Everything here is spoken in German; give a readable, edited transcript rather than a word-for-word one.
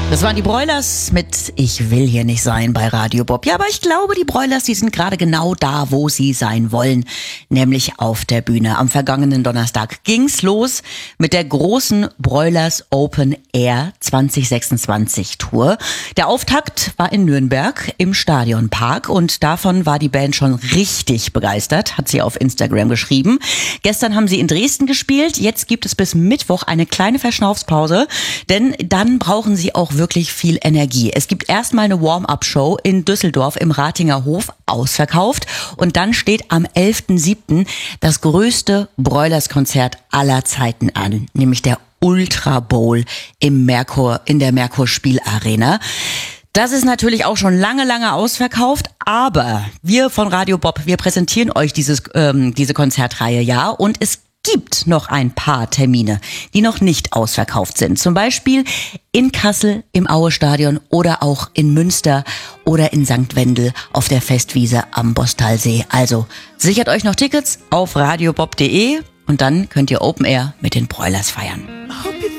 Das waren die Broilers mit Ich will hier nicht sein bei Radio Bob. Ja, aber ich glaube, die Broilers, die sind gerade genau da, wo sie sein wollen, nämlich auf der Bühne. Am vergangenen Donnerstag ging's los mit der großen Broilers Open Air 2026 Tour. Der Auftakt war in Nürnberg im Stadionpark und davon war die Band schon richtig begeistert, hat sie auf Instagram geschrieben. Gestern haben sie in Dresden gespielt, jetzt gibt es bis Mittwoch eine kleine Verschnaufspause, denn dann brauchen sie auch wirklich viel Energie. Es gibt erstmal eine Warm-up-Show in Düsseldorf im Ratinger Hof, ausverkauft. Und dann steht am 11.07. das größte Broilers-Konzert aller Zeiten an, nämlich der Ultra Bowl in der Merkur Spielarena. Das ist natürlich auch schon lange ausverkauft, aber wir von Radio Bob, wir präsentieren euch diese Konzertreihe ja, und es gibt noch ein paar Termine, die noch nicht ausverkauft sind. Zum Beispiel in Kassel im Aue-Stadion oder auch in Münster oder in St. Wendel auf der Festwiese am Bostalsee. Also sichert euch noch Tickets auf radiobob.de und dann könnt ihr Open Air mit den Broilers feiern.